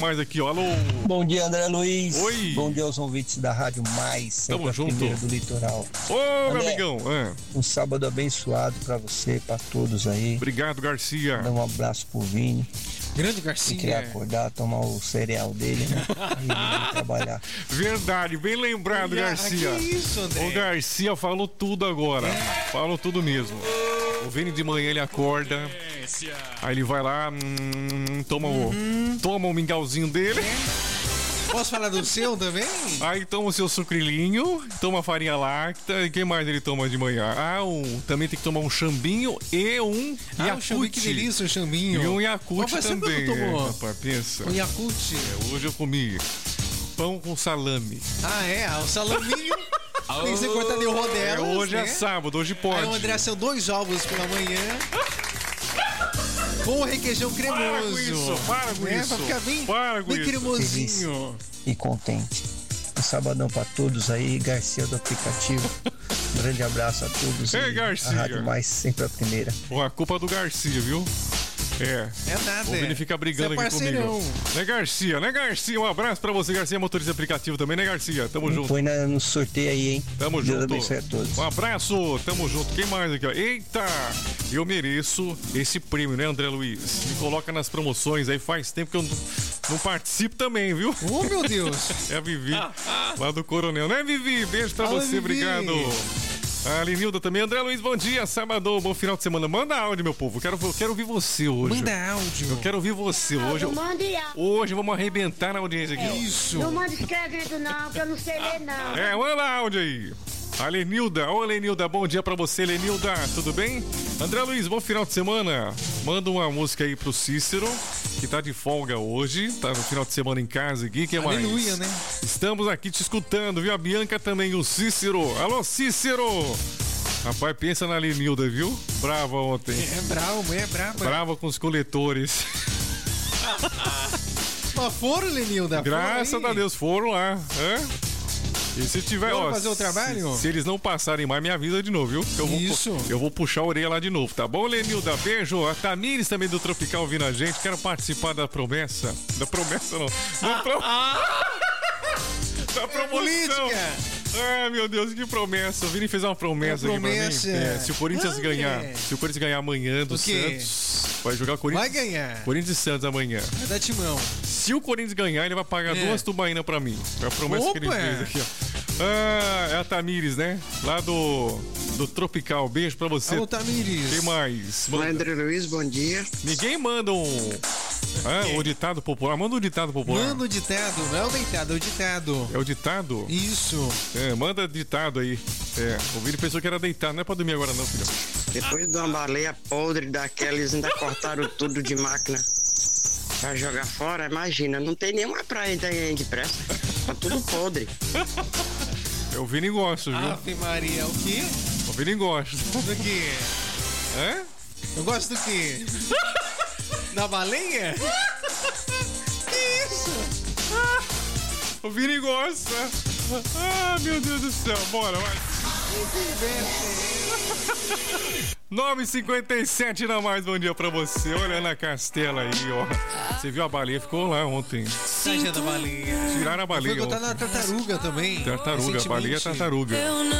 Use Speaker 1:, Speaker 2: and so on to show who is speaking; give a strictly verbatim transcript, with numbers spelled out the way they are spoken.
Speaker 1: mais aqui, ó. Alô.
Speaker 2: Bom dia, André Luiz.
Speaker 1: Oi.
Speaker 2: Bom dia aos ouvintes da Rádio Mais, sempre
Speaker 1: Tamo
Speaker 2: a
Speaker 1: junto.
Speaker 2: primeira do litoral.
Speaker 1: Ô,
Speaker 2: André,
Speaker 1: meu amigão. É.
Speaker 2: Um sábado abençoado pra você, pra todos aí.
Speaker 1: Obrigado, Garcia.
Speaker 2: Dá um abraço pro Vini.
Speaker 3: Grande
Speaker 2: Se
Speaker 3: Garcia.
Speaker 2: querer acordar, tomar o cereal dele, né? Aí ele vai trabalhar.
Speaker 1: Verdade, bem lembrado,
Speaker 3: Olha,
Speaker 1: Garcia.
Speaker 3: que isso, André?
Speaker 1: O Garcia falou tudo agora.
Speaker 3: É.
Speaker 1: Falou tudo mesmo. O Vini de manhã ele acorda. Aí ele vai lá, hum, toma,
Speaker 3: Uhum.
Speaker 1: o, toma o mingauzinho dele.
Speaker 3: Posso falar do seu também?
Speaker 1: Aí toma o seu sucrilhinho, toma farinha láctea. E quem mais ele toma de manhã? Ah, um, também tem que tomar um chambinho e um
Speaker 3: Ah,
Speaker 1: Yakult.
Speaker 3: o chambinho, que delícia, o chambinho.
Speaker 1: E um Yakult
Speaker 3: Ó, faz tempo
Speaker 1: também.
Speaker 3: que eu não tomo.
Speaker 1: É, rapaz, pensa.
Speaker 3: O Yakult.
Speaker 1: É, hoje eu comi pão com salame.
Speaker 3: Ah, é? O salaminho. Tem que ser cortado em
Speaker 1: É,
Speaker 3: rodelas,
Speaker 1: hoje
Speaker 3: né?
Speaker 1: é sábado, hoje pode.
Speaker 3: Aí o André são dois ovos pela manhã. Com requeijão cremoso.
Speaker 1: Para com isso, para com
Speaker 3: né?
Speaker 1: isso.
Speaker 3: Pra ficar bem,
Speaker 1: Para com
Speaker 3: bem
Speaker 1: isso.
Speaker 3: cremosinho.
Speaker 2: E contente. Um sabadão pra todos aí, Garcia do aplicativo. Um grande abraço a todos.
Speaker 1: Ei,
Speaker 2: e
Speaker 1: Garcia.
Speaker 2: A Rádio Mais, sempre a primeira.
Speaker 1: Pô, a culpa é do Garcia, viu? É.
Speaker 3: É nada.
Speaker 1: O Vini fica brigando
Speaker 3: Você é
Speaker 1: aqui
Speaker 3: parceirão.
Speaker 1: comigo. Né, Garcia? Né, Garcia? Um abraço pra você, Garcia, motorista aplicativo também, né, Garcia? Tamo junto.
Speaker 2: Põe na- no sorteio aí, hein?
Speaker 1: Tamo
Speaker 2: Deus
Speaker 1: junto.
Speaker 2: abençoe a todos.
Speaker 1: Um abraço, tamo junto. Quem mais aqui, ó? Eita! Eu mereço esse prêmio, né, André Luiz? Me coloca nas promoções aí, faz tempo que eu não, não participo também, viu?
Speaker 3: Oh, meu Deus.
Speaker 1: É a Vivi, lá do Coronel. Né, Vivi? Beijo pra
Speaker 3: Alô,
Speaker 1: você,
Speaker 3: Vivi.
Speaker 1: obrigado. A Linilda também. André Luiz, bom dia, sábado, bom final de semana. Manda áudio, meu povo. Quero, eu quero ouvir você hoje.
Speaker 3: Manda áudio.
Speaker 1: Eu quero ouvir você hoje.
Speaker 4: Não mande áudio.
Speaker 1: Hoje vamos arrebentar na audiência aqui. ó.
Speaker 3: Isso.
Speaker 4: Não manda escrevendo não, que eu não sei ler não.
Speaker 1: É, manda áudio aí. A Lenilda, ô Lenilda, bom dia pra você, Lenilda, tudo bem? André Luiz, bom final de semana. Manda uma música aí pro Cícero, que tá de folga hoje, tá no final de semana em casa aqui, que mais?
Speaker 3: Aleluia, né?
Speaker 1: Estamos aqui te escutando, viu? A Bianca também, o Cícero. Alô, Cícero! Rapaz, pensa na Lenilda, viu? Brava ontem.
Speaker 3: É bravo, é brava.
Speaker 1: Brava com os coletores.
Speaker 3: Mas foram, Lenilda?
Speaker 1: Graças
Speaker 3: Foram aí?
Speaker 1: a Deus, foram lá. Hã? E se tiver,
Speaker 3: Foram
Speaker 1: ó,
Speaker 3: fazer o trabalho?
Speaker 1: Se, se eles não passarem mais, me avisa de novo, viu? Que eu vou,
Speaker 3: Isso.
Speaker 1: Eu vou puxar a orelha lá de novo, tá bom, Lenilda? Beijo. A Tamires também do Tropical ouvindo a gente. Quero participar da promessa. Da promessa, não. Da, pro... da promoção.
Speaker 3: Política.
Speaker 1: Ah, meu Deus, que promessa. O Vini fez uma promessa,
Speaker 3: Uma
Speaker 1: aqui pra mim.
Speaker 3: promessa.
Speaker 1: É, se o Corinthians
Speaker 3: Ah,
Speaker 1: ganhar,
Speaker 3: é.
Speaker 1: se o Corinthians ganhar amanhã do
Speaker 3: O quê?
Speaker 1: Santos, vai jogar Corinthians.
Speaker 3: Vai ganhar.
Speaker 1: Corinthians e Santos amanhã.
Speaker 3: Vai dar timão.
Speaker 1: Se o Corinthians ganhar, ele vai pagar
Speaker 3: É.
Speaker 1: duas tubaínas pra mim. É a promessa
Speaker 3: Opa!
Speaker 1: que ele fez aqui, ó. Ah, é a Tamires, né? Lá do, do Tropical. Beijo pra você.
Speaker 3: Alô, Tamires.
Speaker 1: Quem mais?
Speaker 5: Olá,
Speaker 1: Manda-
Speaker 5: André Luiz, bom dia.
Speaker 1: Ninguém manda um. Ah, o ditado popular. Manda um ditado popular.
Speaker 3: Manda o ditado. Não é o deitado, é o ditado.
Speaker 1: É o ditado?
Speaker 3: Isso.
Speaker 1: É, manda ditado aí. É, o Vini pensou que era deitado. Não é pra dormir agora, não, filho.
Speaker 5: Depois de uma baleia podre daquela, eles ainda cortaram tudo de máquina pra jogar fora. Imagina, não tem nenhuma praia daí que presta. Tá tudo podre.
Speaker 1: É, o Vini gosta, viu?
Speaker 3: Ave Maria, o quê?
Speaker 1: O Vini gosta.
Speaker 3: Do quê?
Speaker 1: É?
Speaker 3: Eu gosto do quê? Da baleia? Que isso?
Speaker 1: O Vini gosta. Ah, meu Deus do céu. Bora, vai. nove e cinquenta e sete na mais, bom dia pra você. Olha na Castela aí, ó. Você viu a baleia? Ficou lá ontem.
Speaker 3: Tadinha da baleia.
Speaker 1: Tiraram a baleia
Speaker 3: Foi contar na
Speaker 1: ontem.
Speaker 3: tartaruga também.
Speaker 1: Tartaruga, a baleia é
Speaker 3: recentemente.
Speaker 1: tartaruga.